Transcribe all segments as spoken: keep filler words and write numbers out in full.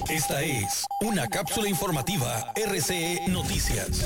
Esta es una cápsula informativa R C E Noticias.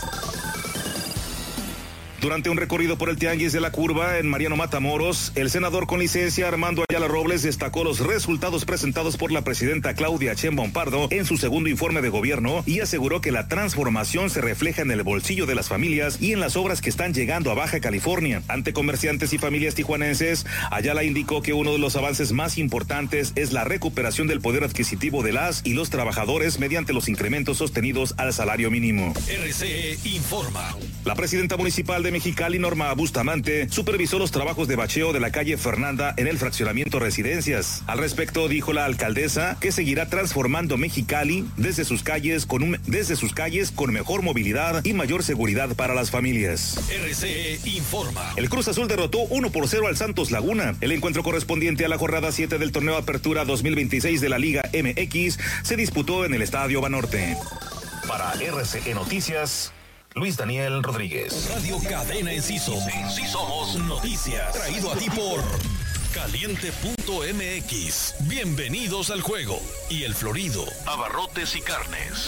Durante un recorrido por el Tianguis de la Curva en Mariano Matamoros, el senador con licencia Armando Ayala Robles destacó los resultados presentados por la presidenta Claudia Sheinbaum Pardo en su segundo informe de gobierno y aseguró que la transformación se refleja en el bolsillo de las familias y en las obras que están llegando a Baja California. Ante comerciantes y familias tijuanenses, Ayala indicó que uno de los avances más importantes es la recuperación del poder adquisitivo de las y los trabajadores mediante los incrementos sostenidos al salario mínimo. R C E informa. La presidenta municipal de Mexicali, Norma Bustamante, supervisó los trabajos de bacheo de la calle Fernanda en el fraccionamiento Residencias. Al respecto, dijo la alcaldesa que seguirá transformando Mexicali desde sus calles con un, desde sus calles con mejor movilidad y mayor seguridad para las familias. R C E informa. El Cruz Azul derrotó uno por cero al Santos Laguna. El encuentro correspondiente a la jornada siete del torneo Apertura dos mil veintiséis de la Liga M X se disputó en el Estadio Banorte. Para R C E Noticias, Luis Daniel Rodríguez. Radio Cadena Enciso. Sí somos noticias. Traído a ti por caliente punto m x. Bienvenidos al juego. Y El Florido, abarrotes y carnes.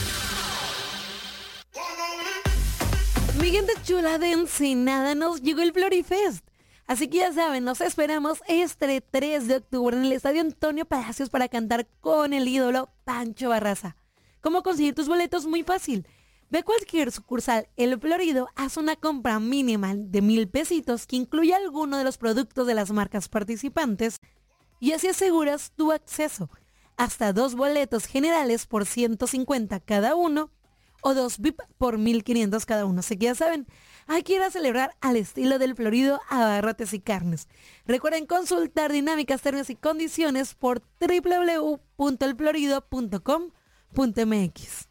Mi gente chula de Ensenada, nos llegó el Florifest. Así que ya saben, nos esperamos este tres de octubre en el Estadio Antonio Palacios para cantar con el ídolo Pancho Barraza. ¿Cómo conseguir tus boletos? Muy fácil. Ve a cualquier sucursal El Florido, haz una compra mínima de mil pesitos que incluya alguno de los productos de las marcas participantes y así aseguras tu acceso. Hasta dos boletos generales por ciento cincuenta cada uno o dos V I P por mil quinientos cada uno. Así que ya saben, hay que ir a celebrar al estilo del Florido, abarrotes y carnes. Recuerden consultar dinámicas, términos y condiciones por doble u doble u doble u punto el florido punto com punto m x.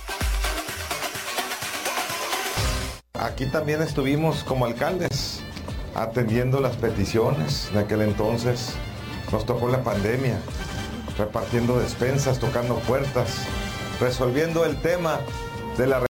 Aquí también estuvimos como alcaldes atendiendo las peticiones de aquel entonces. Nos tocó la pandemia, repartiendo despensas, tocando puertas, resolviendo el tema de la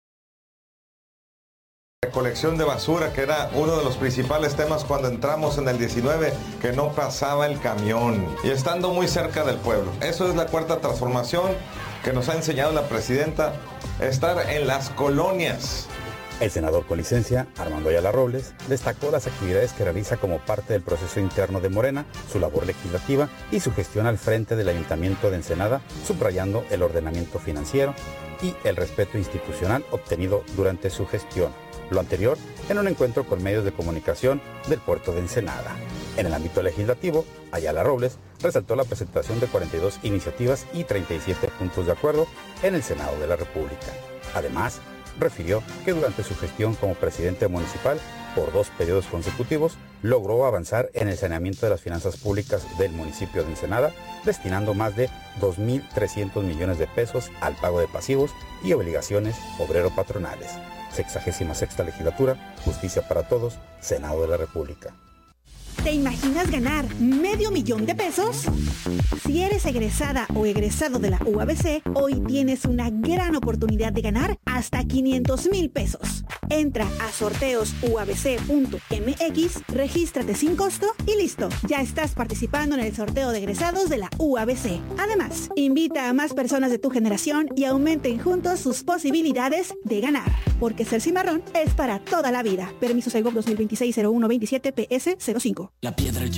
recolección de basura, que era uno de los principales temas cuando entramos en el diecinueve, que no pasaba el camión, y estando muy cerca del pueblo. Eso es la cuarta transformación que nos ha enseñado la presidenta, estar en las colonias. El senador con licencia, Armando Ayala Robles, destacó las actividades que realiza como parte del proceso interno de Morena, su labor legislativa y su gestión al frente del Ayuntamiento de Ensenada, subrayando el ordenamiento financiero y el respeto institucional obtenido durante su gestión. Lo anterior en un encuentro con medios de comunicación del puerto de Ensenada. En el ámbito legislativo, Ayala Robles resaltó la presentación de cuarenta y dos iniciativas y treinta y siete puntos de acuerdo en el Senado de la República. Además, refirió que durante su gestión como presidente municipal, por dos periodos consecutivos, logró avanzar en el saneamiento de las finanzas públicas del municipio de Ensenada, destinando más de dos mil trescientos millones de pesos al pago de pasivos y obligaciones obrero-patronales. Sexagésima sexta legislatura, justicia para todos, Senado de la República. ¿Te imaginas ganar medio millón de pesos? Si eres egresada o egresado de la U A B C, hoy tienes una gran oportunidad de ganar hasta quinientos mil pesos. Entra a sorteos u a b c punto m x, regístrate sin costo y listo. Ya estás participando en el sorteo de egresados de la U A B C. Además, invita a más personas de tu generación y aumenten juntos sus posibilidades de ganar. Porque ser cimarrón es para toda la vida. Permiso Segov dos mil veintiséis cero uno veintisiete P S cero cinco. La Piedra